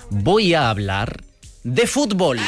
voy a hablar de fútbol.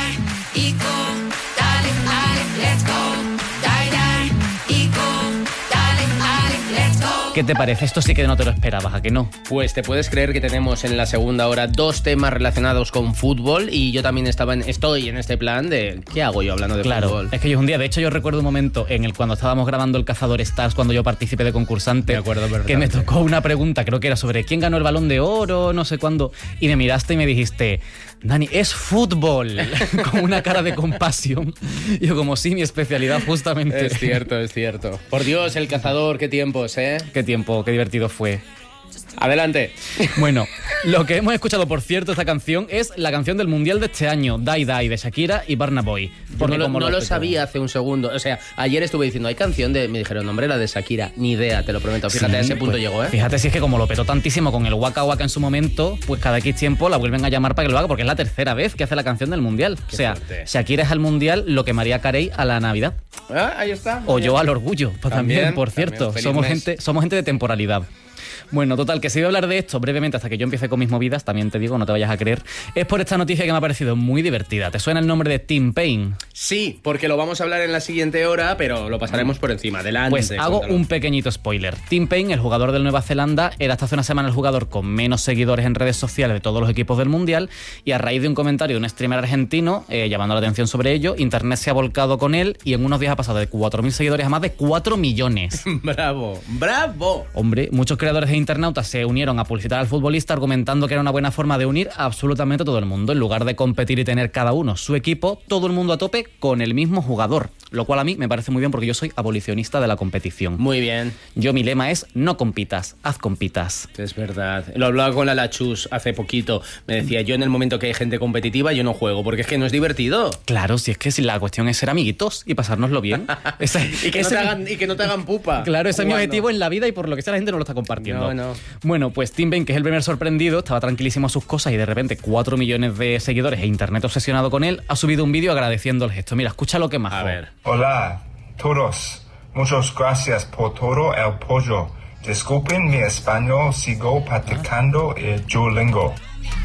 ¿Qué te parece? Esto sí que no te lo esperabas, ¿a que no? Pues te puedes creer que tenemos en la segunda hora 2 temas relacionados con fútbol y yo también estoy en este plan de ¿qué hago yo hablando de fútbol? Claro, es que yo un día, de hecho yo recuerdo un momento en el cuando estábamos grabando el Cazador Stars, cuando yo participé de concursante, Me acuerdo que me tocó una pregunta, creo que era sobre quién ganó el Balón de Oro, no sé cuándo, y me miraste y me dijiste, Dani, es fútbol, con una cara de compasión. Y yo como, sí, mi especialidad justamente. Es cierto, es cierto. Por Dios, el Cazador, qué tiempos, ¿eh? Qué tiempo, qué divertido fue. Adelante. Bueno, lo que hemos escuchado, por cierto, esta canción es la canción del Mundial de este año, Die Die, de Shakira y Burna Boy. Porque no lo sabía hace un segundo. O sea, ayer estuve diciendo, hay canción de... Me dijeron, hombre, la de Shakira. Ni idea, te lo prometo. Fíjate, sí, a ese punto pues, llegó, ¿eh? Fíjate si es que como lo petó tantísimo con el Waka Waka en su momento, pues cada X tiempo la vuelven a llamar para que lo haga, porque es la tercera vez que hace la canción del Mundial. Qué o sea, fuerte. Shakira es al Mundial lo que Mariah Carey a la Navidad. Ah, ahí está. O yo al orgullo, pues también, por también, cierto. feliz Somos mes. gente de temporalidad. Bueno, total, que si voy a hablar de esto brevemente hasta que yo empiece con mis movidas, también te digo, no te vayas a creer, es por esta noticia que me ha parecido muy divertida. ¿Te suena el nombre de Tim Payne? Sí, porque lo vamos a hablar en la siguiente hora, pero lo pasaremos por encima. Adelante. Pues hago cuéntalo. un pequeñito spoiler. Tim Payne, el jugador del Nueva Zelanda, era hasta hace una semana el jugador con menos seguidores en redes sociales de todos los equipos del Mundial, y a raíz de un comentario de un streamer argentino llamando la atención sobre ello, internet se ha volcado con él y en unos días ha pasado de 4.000 seguidores a más de 4 millones. ¡Bravo! ¡Bravo! Hombre, muchos creadores e internautas se unieron a publicitar al futbolista argumentando que era una buena forma de unir a absolutamente todo el mundo. En lugar de competir y tener cada uno su equipo, todo el mundo a tope con el mismo jugador. Lo cual a mí me parece muy bien porque yo soy abolicionista de la competición. Muy bien. Mi lema es no compitas, haz compitas. Es verdad. Lo hablaba con la Lachus hace poquito. Me decía, yo en el momento que hay gente competitiva, yo no juego, porque es que no es divertido. Claro, si es que si la cuestión es ser amiguitos y pasárnoslo bien. y que no te hagan pupa. Claro, ese es mi jugando. objetivo en la vida y por lo que sea la gente no lo está compartiendo. No. Bueno, pues Tim Payne, que es el primer sorprendido, estaba tranquilísimo a sus cosas y de repente 4 millones de seguidores e internet obsesionado con él, ha subido un vídeo agradeciendo el gesto. Mira, escucha lo que más. A ver. Hola, todos. Muchas gracias por todo el apoyo. Disculpen mi español, sigo practicando el Duolingo.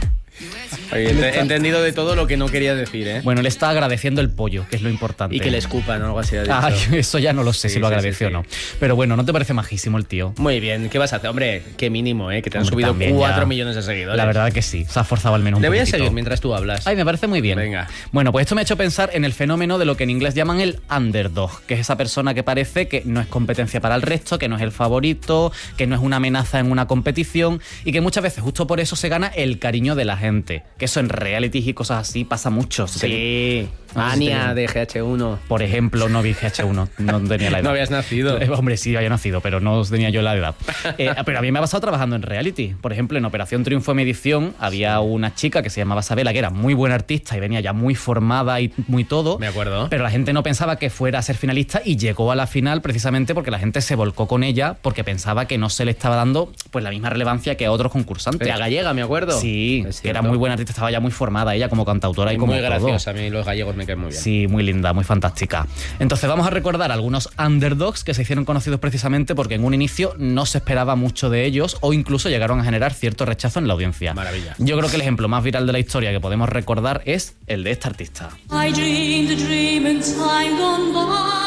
Oye, he entendido de todo lo que no quería decir, ¿eh? Bueno, le está agradeciendo el pollo, que es lo importante. Y que le escupan o algo así. Ha dicho. Ay, eso ya no lo sé Sí, si lo sí, agradeció sí, o no. Pero bueno, ¿no te parece majísimo el tío? Muy bien, ¿qué vas a hacer? Hombre, qué mínimo, ¿eh? Que te han Hombre, subido también 4 ya. millones de seguidores. La verdad que sí, se ha forzado al menos un Le voy a poquitito. seguir mientras tú hablas. Ay, me parece muy bien. Venga. Bueno, pues esto me ha hecho pensar en el fenómeno de lo que en inglés llaman el underdog, que es esa persona que parece que no es competencia para el resto, que no es el favorito, que no es una amenaza en una competición y que muchas veces justo por eso se gana el cariño de la gente. Que eso en realities y cosas así pasa mucho. Sí. No sé si Ania te- de GH1. Por ejemplo, no vi GH1, no tenía la edad. No habías nacido. Hombre, sí, había nacido, pero no tenía yo la edad. Pero a mí me ha pasado trabajando en reality. Por ejemplo, en Operación Triunfo de mi edición había una chica que se llamaba Sabela, que era muy buena artista y venía ya muy formada y muy todo. Me acuerdo. Pero la gente no pensaba que fuera a ser finalista y llegó a la final precisamente porque la gente se volcó con ella porque pensaba que no se le estaba dando pues la misma relevancia que a otros concursantes. La gallega, me acuerdo. Sí, Es que era cierto. muy buena artista, estaba ya muy formada ella como cantautora y como Muy todo. graciosa. A mí los gallegos me caen muy bien. Sí, muy linda, muy fantástica. Entonces vamos a recordar algunos underdogs que se hicieron conocidos precisamente porque en un inicio no se esperaba mucho de ellos o incluso llegaron a generar cierto rechazo en la audiencia. Maravilla. Yo creo que el ejemplo más viral de la historia que podemos recordar es el de esta artista. I dreamed a dream in time gone by.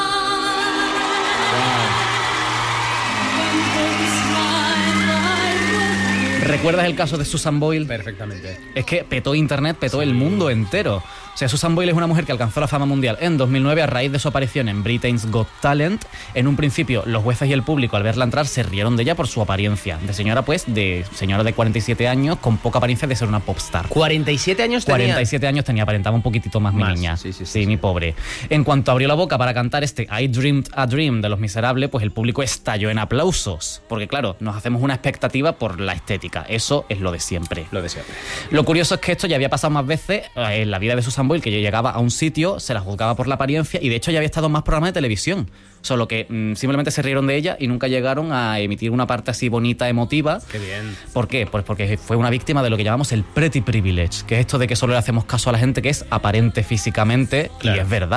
¿Recuerdas el caso de Susan Boyle? Perfectamente. Es que petó internet, petó el mundo entero. O sea, Susan Boyle es una mujer que alcanzó la fama mundial en 2009 a raíz de su aparición en Britain's Got Talent. En un principio, los jueces y el público al verla entrar se rieron de ella por su apariencia. De señora, pues, de señora de 47 años con poca apariencia de ser una popstar. 47 años tenía. 47 años tenía, aparentaba un poquitito más mi Más, niña. sí, mi pobre. En cuanto abrió la boca para cantar este I Dreamed a Dream de Los Miserables, pues el público estalló en aplausos. Porque claro, nos hacemos una expectativa por la estética. Eso es lo de siempre. Lo de siempre. Lo curioso es que esto ya había pasado más veces en la vida de Susan Boyle, que llegaba a un sitio, se la juzgaba por la apariencia y de hecho ya había estado en más programas de televisión. Solo que simplemente se rieron de ella y nunca llegaron a emitir una parte así bonita, emotiva. Qué bien. ¿Por qué? Pues porque fue una víctima de lo que llamamos el pretty privilege, que es esto de que solo le hacemos caso a la gente que es aparente físicamente, Claro. y es verdad.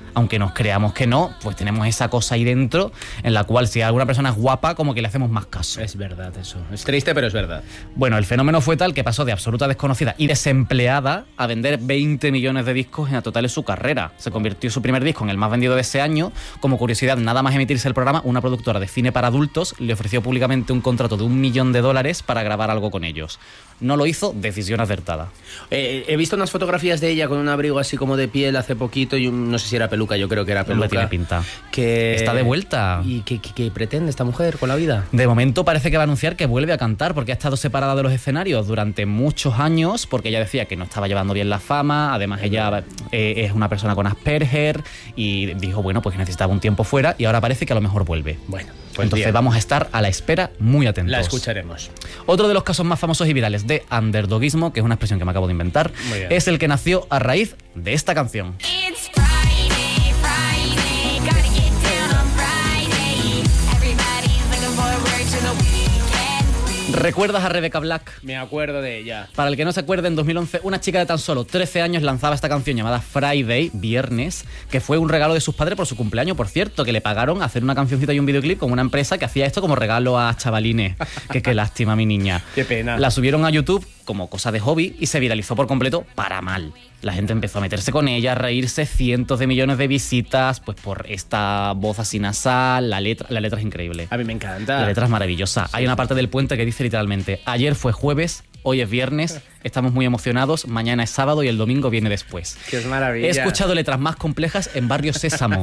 aunque nos creamos que no, pues tenemos esa cosa ahí dentro en la cual si alguna persona es guapa, como que le hacemos más caso. Es verdad eso. Es triste, pero es verdad. Bueno, el fenómeno fue tal que pasó de absoluta desconocida y desempleada a vender 20 millones de discos en total en su carrera. Se convirtió su primer disco en el más vendido de ese año. Como curiosidad, nada más emitirse el programa, una productora de cine para adultos le ofreció públicamente un contrato de $1 millón para grabar algo con ellos. No lo hizo, decisión acertada. He visto unas fotografías de ella con un abrigo así como de piel hace poquito y no sé si era peluca, yo creo que era peluca. Tiene pinta. Que está de vuelta. ¿Y qué pretende esta mujer con la vida? De momento parece que va a anunciar que vuelve a cantar porque ha estado separada de los escenarios durante muchos años porque ella decía que no estaba llevando bien la fama, además ella es una persona con Asperger y dijo, bueno, pues necesitaba un tiempo fuera y ahora parece que a lo mejor vuelve. Bueno, pues entonces bien. Vamos a estar a la espera, muy atentos. La escucharemos. Otro de los casos más famosos y virales de underdogismo, que es una expresión que me acabo de inventar, es el que nació a raíz de esta canción. It's Friday, Friday, gotta get down on Friday. Everybody's looking forward to the weekend. ¿Recuerdas a Rebecca Black? Me acuerdo de ella. Para el que no se acuerde, en 2011 una chica de tan solo 13 años lanzaba esta canción llamada Friday, Viernes, que fue un regalo de sus padres por su cumpleaños, por cierto, que le pagaron hacer una cancioncita y un videoclip con una empresa que hacía esto como regalo a chavalines. Que qué lástima, mi niña. Qué pena. La subieron a YouTube como cosa de hobby y se viralizó por completo para mal. La gente empezó a meterse con ella, a reírse, cientos de millones de visitas, pues por esta voz así nasal, la letra es increíble. A mí me encanta. La letra es maravillosa. Hay una parte del puente que dice literalmente: ayer fue jueves, hoy es viernes, estamos muy emocionados, mañana es sábado y el domingo viene después. Que es maravilla. He escuchado letras más complejas en Barrio Sésamo,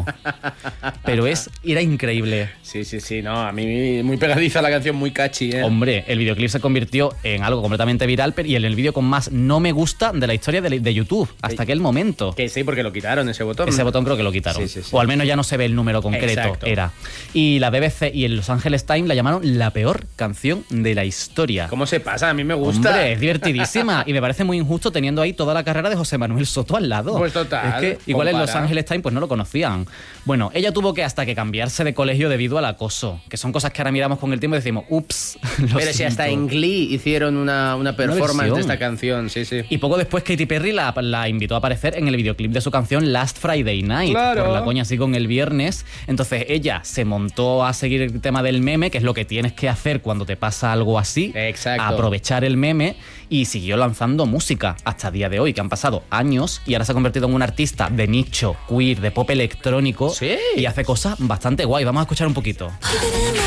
pero era increíble. Sí, no, a mí muy pegadiza la canción, muy catchy, ¿eh? Hombre, el videoclip se convirtió en algo completamente viral y en el vídeo con más no me gusta de la historia de YouTube, hasta aquel momento. Que sí, porque lo quitaron ese botón. Ese botón creo que lo quitaron. Sí. O al menos ya no se ve el número concreto. Exacto. Era. Y la BBC y el Los Angeles Times la llamaron la peor canción de la historia. ¿Cómo se pasa? A mí me gusta. Hombre, es divertidísima y me parece muy injusto teniendo ahí toda la carrera de José Manuel Soto al lado. Pues total. Es que igual en Los compara. Angeles Times pues no lo conocían. Bueno, ella tuvo que hasta que cambiarse de colegio debido al acoso, que son cosas que ahora miramos con el tiempo y decimos, ups, Pero si hasta en Glee hicieron una performance versión. de esta canción, sí. Y poco después Katy Perry la invitó a aparecer en el videoclip de su canción Last Friday Night. Claro. Por la coña así con el viernes. Entonces ella se montó a seguir el tema del meme, que es lo que tienes que hacer cuando te pasa algo así. Exacto. Aprovechar el meme y siguió lanzando música hasta el día de hoy, que han pasado años y ahora se ha convertido en un artista de nicho, queer, de pop electrónico. Sí. Y hace cosas bastante guay. Vamos a escuchar un poquito. Keep it in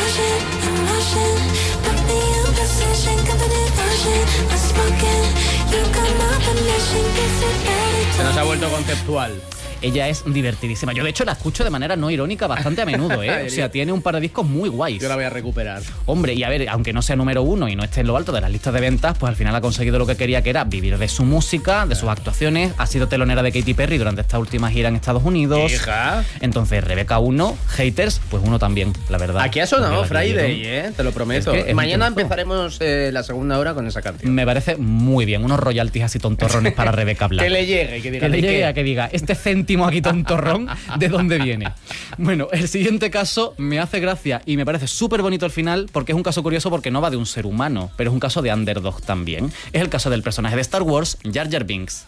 motion, put me in position, confident version, unspoken. You got my permission, guess it better. Se nos ha vuelto conceptual. Ella es divertidísima. Yo, de hecho, la escucho de manera no irónica bastante a menudo, ¿eh? O sea, tiene un par de discos muy guays. Yo la voy a recuperar. Hombre, y a ver, aunque no sea número uno y no esté en lo alto de las listas de ventas, pues al final ha conseguido lo que quería, que era vivir de su música, de sus actuaciones. Ha sido telonera de Katy Perry durante esta última gira en Estados Unidos. Hija. Entonces, Rebeca 1, haters, pues uno también, la verdad. Aquí ha sonado Porque la Friday, quisieron. te lo prometo. Es que es Mañana un temazo. empezaremos la segunda hora con esa canción. Me parece muy bien. Unos royalties así tontorrones para Rebeca Black. Que le llegue, que diga. Que le ¿de llegue qué? a que diga, este céntimo aquí tontorrón, ¿de dónde viene? Bueno, el siguiente caso me hace gracia y me parece súper bonito al final porque es un caso curioso porque no va de un ser humano, pero es un caso de underdog también. Es el caso del personaje de Star Wars, Jar Jar Binks.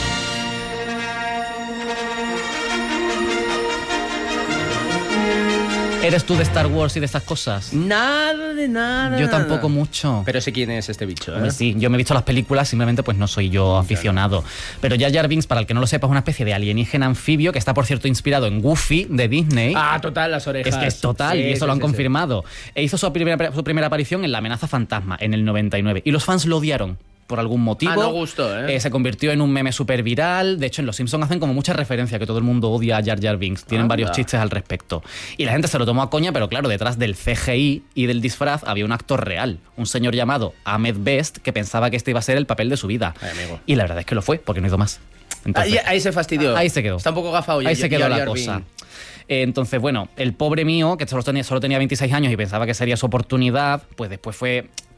¿Eres tú de Star Wars y de estas cosas? Nada de nada. Yo tampoco mucho. Pero sé quién es este bicho, ¿eh? Hombre, sí, yo me he visto las películas, simplemente pues no soy yo aficionado. Pero Jar Jar Binks, para el que no lo sepa, es una especie de alienígena anfibio que está, por cierto, inspirado en Goofy de Disney. Ah, total, las orejas. Es que es total, Sí, y eso sí, lo han sí, confirmado. E hizo su primera aparición en La Amenaza Fantasma, en el 99. Y los fans lo odiaron por algún motivo. Ah, no gustó, ¿eh? Se convirtió en un meme súper viral. De hecho, en Los Simpsons hacen como mucha referencia que todo el mundo odia a Jar Jar Binks. Tienen Anda. varios chistes al respecto. Y la gente se lo tomó a coña, pero claro, detrás del CGI y del disfraz había un actor real. Un señor llamado Ahmed Best que pensaba que este iba a ser el papel de su vida. Ay, amigo. Y la verdad es que lo fue, porque no hizo más. Entonces, Ahí se fastidió. ahí se quedó. Está un poco gafado. Ahí se quedó Jar la Jar cosa. Binks. Entonces, bueno, el pobre mío, que solo tenía 26 años y pensaba que sería su oportunidad, pues después fue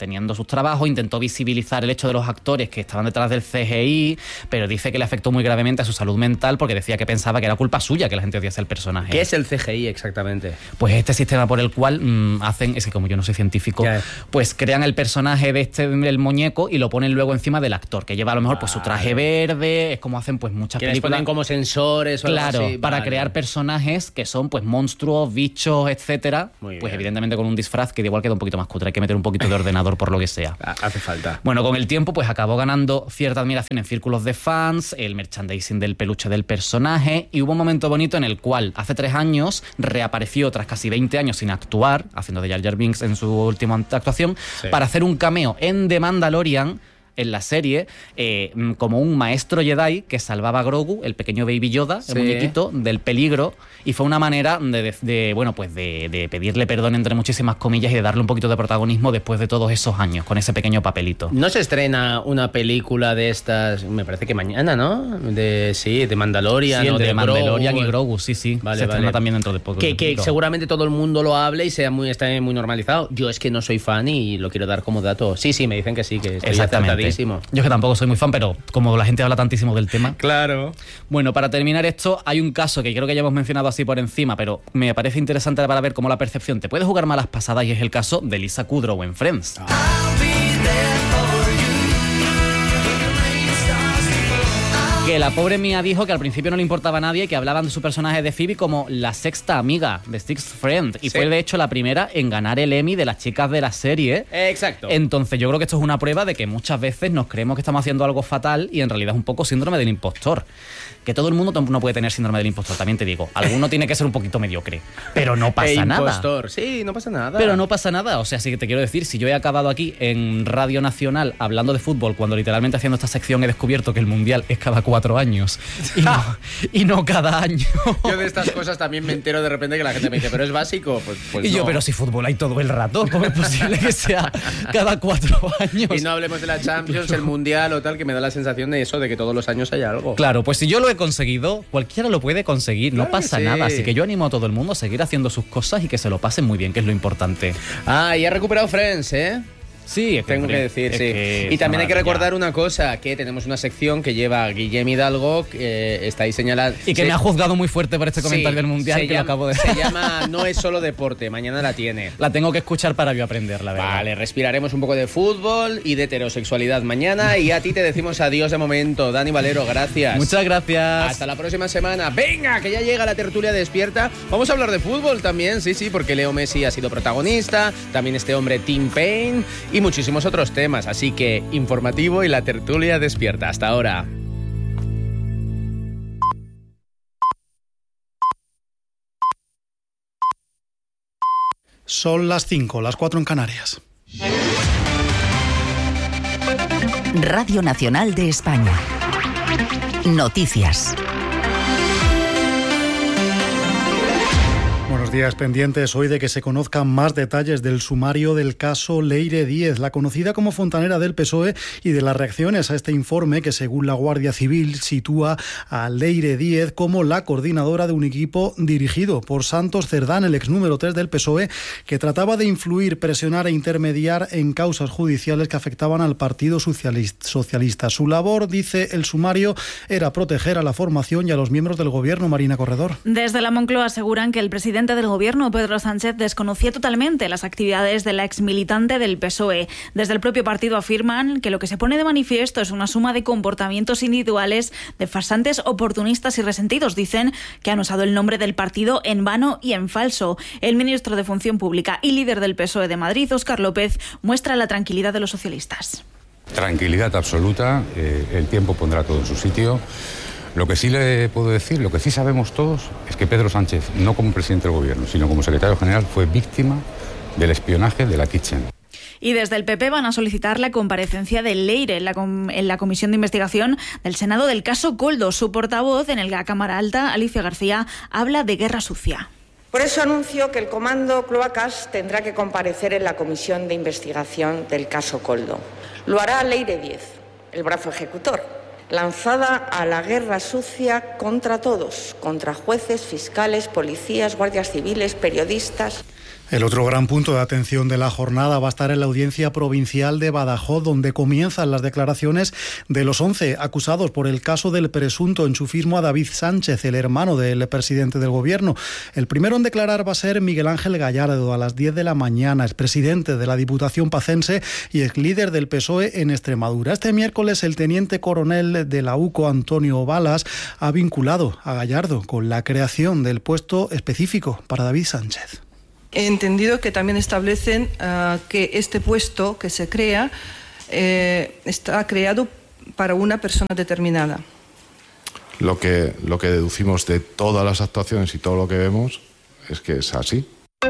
teniendo sus trabajos, intentó visibilizar el hecho de los actores que estaban detrás del CGI, pero dice que le afectó muy gravemente a su salud mental porque decía que pensaba que era culpa suya que la gente odiase el personaje. ¿Qué es el CGI exactamente? Pues este sistema por el cual hacen, es que como yo no soy científico, pues crean el personaje de el muñeco y lo ponen luego encima del actor, que lleva a lo mejor pues su traje verde, es como hacen pues muchas que películas. Les ponen como sensores o algo claro, así. para crear personajes que son pues monstruos, bichos, etcétera. Pues evidentemente con un disfraz que igual queda un poquito más cutre, hay que meter un poquito de ordenador por lo que sea. Hace falta. Bueno, con el tiempo pues acabó ganando cierta admiración en círculos de fans, el merchandising del peluche del personaje, y hubo un momento bonito en el cual hace 3 años reapareció tras casi 20 años sin actuar, haciendo de Jar Jar Binks en su última actuación, para hacer un cameo en The Mandalorian, en la serie, como un maestro Jedi que salvaba a Grogu, el pequeño Baby Yoda, el muñequito, del peligro, y fue una manera de pedirle perdón entre muchísimas comillas y de darle un poquito de protagonismo después de todos esos años, con ese pequeño papelito. ¿No se estrena una película de estas, me parece que mañana, ¿no? De Mandalorian, sí, el o de Mandalorian Grogu. Y Grogu, sí. Vale, se estrena también dentro de poco. Que seguramente todo el mundo lo hable y está muy normalizado. Yo es que no soy fan y lo quiero dar como dato. Sí, me dicen que sí, que estoy exactamente. Yo es que tampoco soy muy fan, pero como la gente habla tantísimo del tema. Claro. Bueno, para terminar esto, hay un caso que creo que ya hemos mencionado así por encima, pero me parece interesante para ver cómo la percepción te puede jugar malas pasadas, y es el caso de Lisa Kudrow en Friends. Que la pobre Mia dijo que al principio no le importaba a nadie, que hablaban de su personaje de Phoebe como la sexta amiga, de Sixth Friend, y fue de hecho la primera en ganar el Emmy de las chicas de la serie. Exacto. Entonces yo creo que esto es una prueba de que muchas veces nos creemos que estamos haciendo algo fatal y en realidad es un poco síndrome del impostor. Que todo el mundo no puede tener síndrome del impostor, también te digo. Alguno tiene que ser un poquito mediocre, pero no pasa nada. Impostor, sí, no pasa nada. Pero no pasa nada, o sea, sí que te quiero decir, si yo he acabado aquí en Radio Nacional hablando de fútbol, cuando literalmente haciendo esta sección he descubierto que el Mundial es cada 4 años y no cada año. Yo de estas cosas también me entero de repente que la gente me dice, ¿pero es básico? Pues y yo, no. pero si fútbol hay todo el rato, ¿cómo es posible que sea cada 4 años? Y no hablemos de la Champions, el Mundial o tal, que me da la sensación de eso, de que todos los años hay algo. Claro, pues si yo lo he conseguido, cualquiera lo puede conseguir, Claro no pasa que sí. nada. Así que yo animo a todo el mundo a seguir haciendo sus cosas y que se lo pasen muy bien, que es lo importante. Y ha recuperado Friends, ¿eh? Sí, es que, Tengo que decir, sí. Y también hay que recordar una cosa, que tenemos una sección que lleva Guillem Hidalgo, que está ahí señalada. Y que me ha juzgado muy fuerte por este comentario del Mundial, que lo acabo de... Se llama No es solo deporte, mañana la tiene. La tengo que escuchar para yo aprender, la verdad. Vale, respiraremos un poco de fútbol y de heterosexualidad mañana, y a ti te decimos adiós de momento. Dani Valero, gracias. Muchas gracias. Hasta la próxima semana. Venga, que ya llega la tertulia despierta. Vamos a hablar de fútbol también, sí, porque Leo Messi ha sido protagonista, también este hombre Tim Payne y muchísimos otros temas. Así que informativo y la tertulia despierta. Hasta ahora. Son las 5, las 4 en Canarias. Radio Nacional de España. Noticias. Buenos días, pendientes hoy de que se conozcan más detalles del sumario del caso Leire Díez, la conocida como fontanera del PSOE, y de las reacciones a este informe que, según la Guardia Civil, sitúa a Leire Díez como la coordinadora de un equipo dirigido por Santos Cerdán, el ex número 3 del PSOE, que trataba de influir, presionar e intermediar en causas judiciales que afectaban al Partido Socialista. Su labor, dice el sumario, era proteger a la formación y a los miembros del gobierno. Marina Corredor. Desde la Moncloa aseguran que el presidente del gobierno, Pedro Sánchez, desconocía totalmente las actividades de la exmilitante del PSOE. Desde el propio partido afirman que lo que se pone de manifiesto es una suma de comportamientos individuales de farsantes, oportunistas y resentidos. Dicen que han usado el nombre del partido en vano y en falso. El ministro de Función Pública y líder del PSOE de Madrid, Óscar López, muestra la tranquilidad de los socialistas. Tranquilidad absoluta, el tiempo pondrá todo en su sitio. Lo que sí le puedo decir, lo que sí sabemos todos, es que Pedro Sánchez, no como presidente del gobierno, sino como secretario general, fue víctima del espionaje de la Kitchen. Y desde el PP van a solicitar la comparecencia de Leire en la comisión de investigación del Senado del caso Koldo. Su portavoz en la Cámara Alta, Alicia García, habla de guerra sucia. Por eso anuncio que el Comando Cloacas tendrá que comparecer en la comisión de investigación del caso Koldo. Lo hará Leire Díez, el brazo ejecutor, lanzada a la guerra sucia contra todos, contra jueces, fiscales, policías, guardias civiles, periodistas. El otro gran punto de atención de la jornada va a estar en la audiencia provincial de Badajoz, donde comienzan las declaraciones de los 11 acusados por el caso del presunto enchufismo a David Sánchez, el hermano del presidente del gobierno. El primero en declarar va a ser Miguel Ángel Gallardo, a las 10 de la mañana, es presidente de la Diputación Pacense y ex líder del PSOE en Extremadura. Este miércoles el teniente coronel de la UCO, Antonio Balas, ha vinculado a Gallardo con la creación del puesto específico para David Sánchez. He entendido que también establecen que este puesto que se crea está creado para una persona determinada. Lo que deducimos de todas las actuaciones y todo lo que vemos es que es así.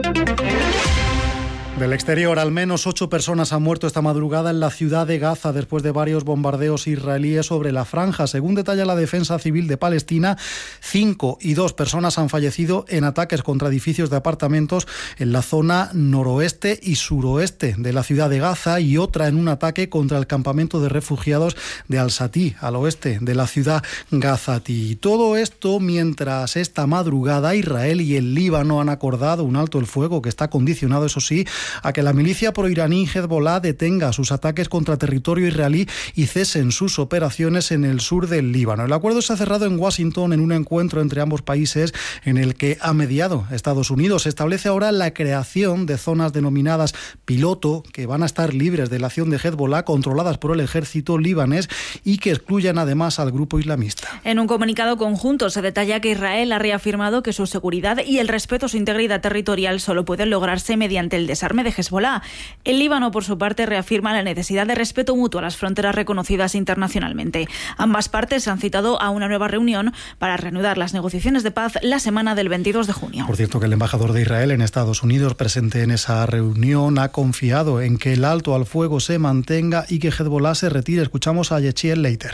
Del exterior, al menos 8 personas han muerto esta madrugada en la ciudad de Gaza después de varios bombardeos israelíes sobre la franja. Según detalla la Defensa Civil de Palestina, 5 y 2 personas han fallecido en ataques contra edificios de apartamentos en la zona noroeste y suroeste de la ciudad de Gaza y otra en un ataque contra el campamento de refugiados de Al-Sati, al oeste de la ciudad gazatí. Todo esto mientras esta madrugada Israel y el Líbano han acordado un alto el fuego que está condicionado, eso sí, a que la milicia proiraní Hezbollah detenga sus ataques contra territorio israelí y cesen sus operaciones en el sur del Líbano. El acuerdo se ha cerrado en Washington en un encuentro entre ambos países en el que ha mediado Estados Unidos. Se establece ahora la creación de zonas denominadas piloto que van a estar libres de la acción de Hezbollah, controladas por el ejército libanés y que excluyan además al grupo islamista. En un comunicado conjunto se detalla que Israel ha reafirmado que su seguridad y el respeto a su integridad territorial solo pueden lograrse mediante el desarme de Hezbollah. El Líbano, por su parte, reafirma la necesidad de respeto mutuo a las fronteras reconocidas internacionalmente. Ambas partes han citado a una nueva reunión para reanudar las negociaciones de paz la semana del 22 de junio. Por cierto, que el embajador de Israel en Estados Unidos, presente en esa reunión, ha confiado en que el alto al fuego se mantenga y que Hezbollah se retire. Escuchamos a Yechiel Leiter,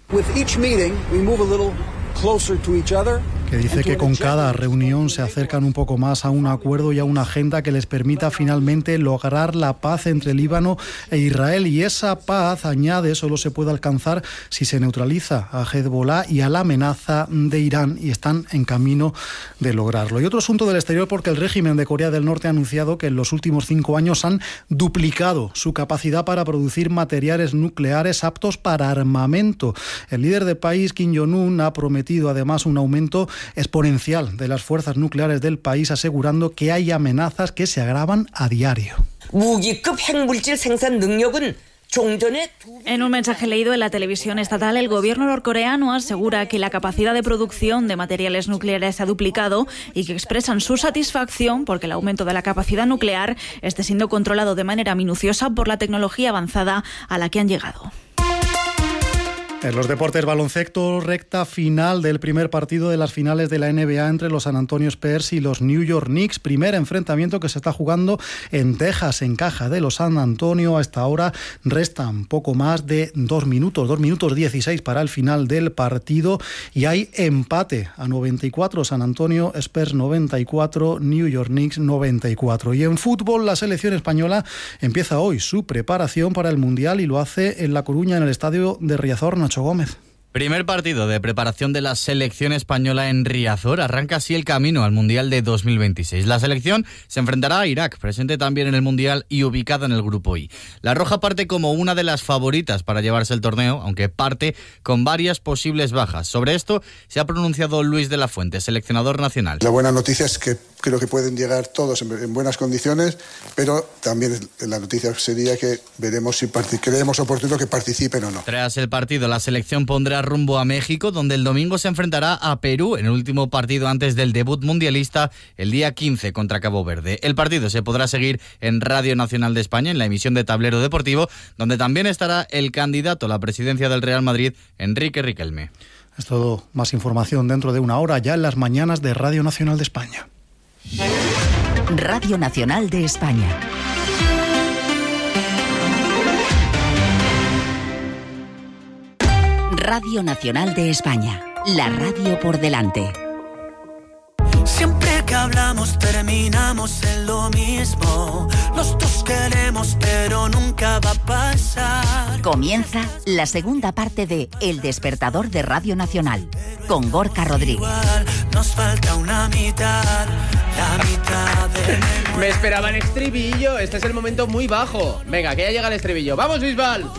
que dice que con cada reunión se acercan un poco más a un acuerdo y a una agenda que les permita finalmente lograr la paz entre Líbano e Israel. Y esa paz, añade, solo se puede alcanzar si se neutraliza a Hezbollah y a la amenaza de Irán, y están en camino de lograrlo. Y otro asunto del exterior, porque el régimen de Corea del Norte ha anunciado que en los últimos 5 años han duplicado su capacidad para producir materiales nucleares aptos para armamento. El líder del país, Kim Jong-un, ha prometido además un aumento exponencial de las fuerzas nucleares del país, asegurando que hay amenazas que se agravan a diario. En un mensaje leído en la televisión estatal, el gobierno norcoreano asegura que la capacidad de producción de materiales nucleares ha duplicado y que expresan su satisfacción porque el aumento de la capacidad nuclear esté siendo controlado de manera minuciosa por la tecnología avanzada a la que han llegado. En los deportes, baloncesto, recta final del primer partido de las finales de la NBA entre los San Antonio Spurs y los New York Knicks. Primer enfrentamiento que se está jugando en Texas, en caja de los San Antonio. A esta hora restan poco más de 2 minutos 16 para el final del partido y hay empate a 94. San Antonio Spurs 94, New York Knicks 94. Y en fútbol, la selección española empieza hoy su preparación para el Mundial y lo hace en La Coruña, en el estadio de Riazor. Nacho Gómez. Primer partido de preparación de la selección española en Riazor. Arranca así el camino al Mundial de 2026. La selección se enfrentará a Irak, presente también en el Mundial y ubicada en el Grupo I. La Roja parte como una de las favoritas para llevarse el torneo, aunque parte con varias posibles bajas. Sobre esto se ha pronunciado Luis de la Fuente, seleccionador nacional. La buena noticia es que creo que pueden llegar todos en buenas condiciones, pero también la noticia sería que veremos si creemos oportuno que participen o no. Tras el partido, la selección pondrá rumbo a México, donde el domingo se enfrentará a Perú en el último partido antes del debut mundialista el día 15 contra Cabo Verde. El partido se podrá seguir en Radio Nacional de España, en la emisión de Tablero Deportivo, donde también estará el candidato a la presidencia del Real Madrid, Enrique Riquelme. Es todo. Más información dentro de una hora, ya en las mañanas de Radio Nacional de España. Radio Nacional de España. Radio Nacional de España, la radio por delante. Siempre que hablamos terminamos en lo mismo. Los dos queremos, pero nunca va a pasar. Comienza la segunda parte de El Despertador de Radio Nacional, con Gorka Rodríguez. Igual nos falta una mitad. la mitad de Me esperaba el estribillo. Este es el momento muy bajo. Venga, que ya llega el estribillo. ¡Vamos, Bisbal!